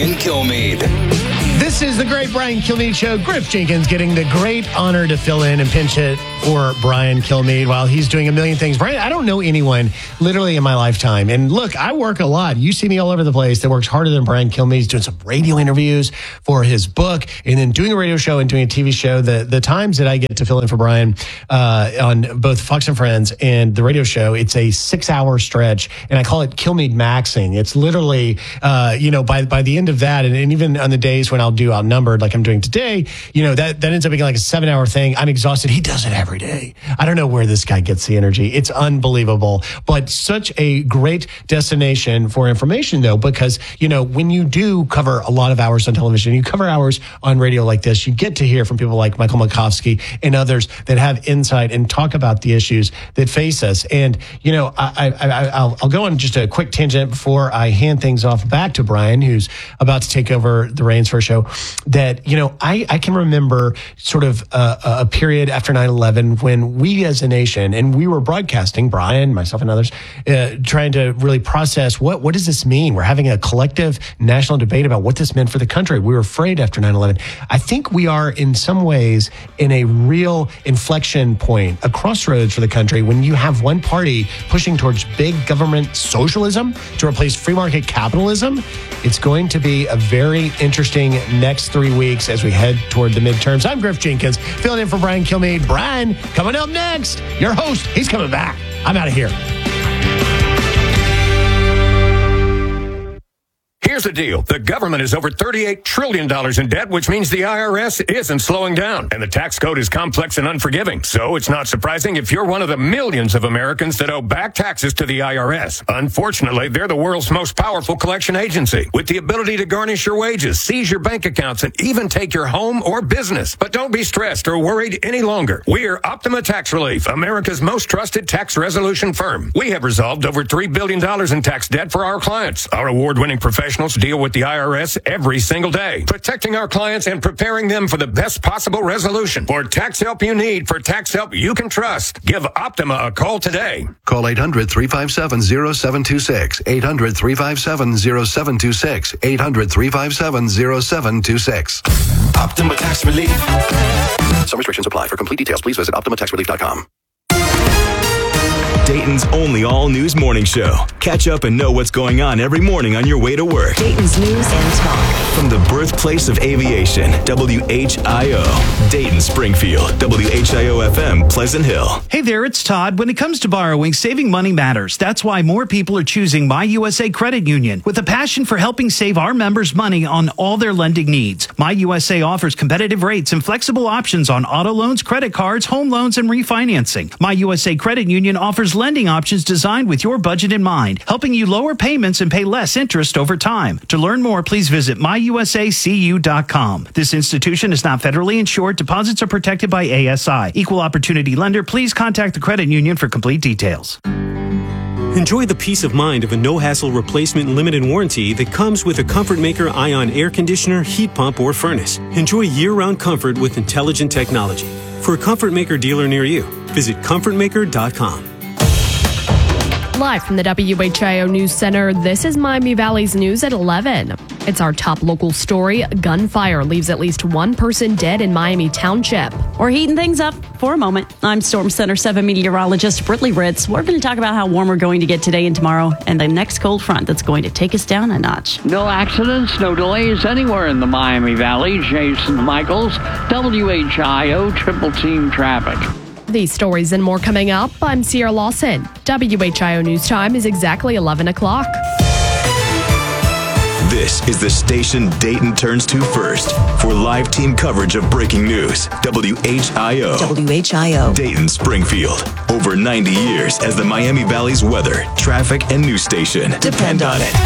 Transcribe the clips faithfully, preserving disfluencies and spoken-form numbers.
In Kilmeade. This is the great Brian Kilmeade Show. Griff Jenkins getting the great honor to fill in and pinch hit for Brian Kilmeade while he's doing a million things. Brian, I don't know anyone literally in my lifetime. And look, I work a lot. You see me all over the place that works harder than Brian Kilmeade. He's doing some radio interviews for his book and then doing a radio show and doing a T V show. The the times that I get to fill in for Brian uh, on both Fox and Friends and the radio show, it's a six-hour stretch. And I call it Kilmeade Maxing. It's literally, uh, you know, by, by the end of that, and, and even on the days when I'll do outnumbered like I'm doing today, you know, that, that ends up being like a seven hour thing. I'm exhausted. He does it every day. I don't know where this guy gets the energy. It's unbelievable, but such a great destination for information though, because, you know, when you do cover a lot of hours on television, you cover hours on radio like this, you get to hear from people like Michael Makovsky and others that have insight and talk about the issues that face us. And, you know, I, I, I, I'll, I'll go on just a quick tangent before I hand things off back to Brian, who's about to take over the reins for a show. That, you know, I, I can remember sort of a, a period after nine eleven when we as a nation, and we were broadcasting, Brian, myself and others, uh, trying to really process what, what does this mean? We're having a collective national debate about what this meant for the country. We were afraid after nine eleven. I think we are in some ways in a real inflection point, a crossroads for the country when you have one party pushing towards big government socialism to replace free market capitalism. It's going to be a very interesting next three weeks as we head toward the midterms. I'm Griff Jenkins, filling in for Brian Kilmeade. Brian, coming up next, your host, he's coming back. I'm out of here. Here's the deal. The government is over thirty-eight trillion dollars in debt, which means the I R S isn't slowing down. And the tax code is complex and unforgiving. So it's not surprising if you're one of the millions of Americans that owe back taxes to the I R S. Unfortunately, they're the world's most powerful collection agency with the ability to garnish your wages, seize your bank accounts, and even take your home or business. But don't be stressed or worried any longer. We're Optima Tax Relief, America's most trusted tax resolution firm. We have resolved over three billion dollars in tax debt for our clients. Our award-winning professionals deal with the I R S every single day, protecting our clients and preparing them for the best possible resolution. For tax help you need, for tax help you can trust, give Optima a call today. Call eight hundred, three five seven, zero seven two six, eight hundred, three five seven, zero seven two six, eight hundred, three five seven, zero seven two six. Optima Tax Relief. Some restrictions apply. For complete details, please visit optima tax relief dot com. Dayton's only all-news morning show. Catch up and know what's going on every morning on your way to work. Dayton's News and Talk. From the birthplace of aviation, W H I O, Dayton, Springfield, W H I O F M, Pleasant Hill. Hey there, it's Todd. When it comes to borrowing, saving money matters. That's why more people are choosing My U S A Credit Union. With a passion for helping save our members money on all their lending needs, My U S A offers competitive rates and flexible options on auto loans, credit cards, home loans, and refinancing. My U S A Credit Union offers lending options designed with your budget in mind, helping you lower payments and pay less interest over time. To learn more, please visit my u s a c u dot com. This institution is not federally insured. Deposits are protected by A S I. Equal opportunity lender. Please contact the credit union for complete details. Enjoy the peace of mind of a no-hassle replacement limited warranty that comes with a Comfort Maker Ion air conditioner, heat pump, or furnace. Enjoy year-round comfort with intelligent technology. For a Comfort Maker dealer near you, visit comfort maker dot com. Live from the W H I O News Center, this is Miami Valley's News at eleven. It's our top local story. Gunfire leaves at least one person dead in Miami Township. We're heating things up for a moment. I'm Storm Center seven meteorologist Britley Ritz. We're going to talk about how warm we're going to get today and tomorrow and the next cold front that's going to take us down a notch. No accidents, no delays anywhere in the Miami Valley. Jason Michaels, W H I O Triple Team Traffic. These stories and more coming up. I'm Sierra Lawson. W H I O News Time is exactly eleven o'clock. This is the station Dayton turns to first for live team coverage of breaking news. W H I O. W H I O. Dayton, Springfield. Over ninety years as the Miami Valley's weather, traffic, and news station. Depend on it.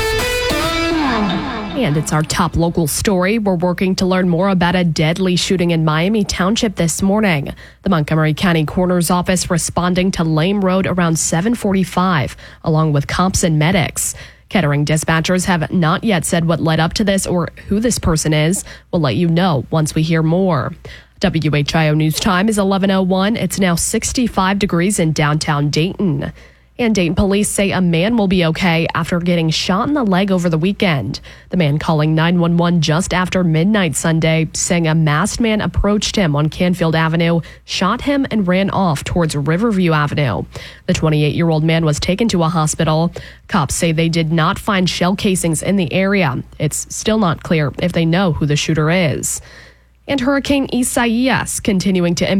And it's our top local story. We're working to learn more about a deadly shooting in Miami Township this morning. The Montgomery County Coroner's Office responding to Lame Road around seven forty-five, along with cops and medics. Kettering dispatchers have not yet said what led up to this or who this person is. We'll let you know once we hear more. W H I O News Time is eleven oh one. It's now sixty-five degrees in downtown Dayton. And Dayton police say a man will be okay after getting shot in the leg over the weekend. The man calling nine one one just after midnight Sunday, saying a masked man approached him on Canfield Avenue, shot him, and ran off towards Riverview Avenue. The twenty-eight-year-old man was taken to a hospital. Cops say they did not find shell casings in the area. It's still not clear if they know who the shooter is. And Hurricane Isaias continuing to impact